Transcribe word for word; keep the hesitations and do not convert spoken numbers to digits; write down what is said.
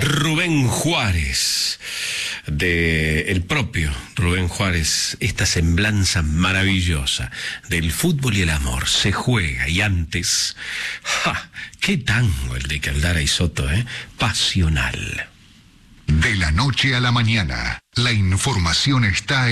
Rubén Juárez, de el propio Rubén Juárez, esta semblanza maravillosa del fútbol y el amor. Se juega, y antes, ¡ja! ¡Qué tango el de Caldara y Soto, eh! Pasional. De la noche a la mañana, la información está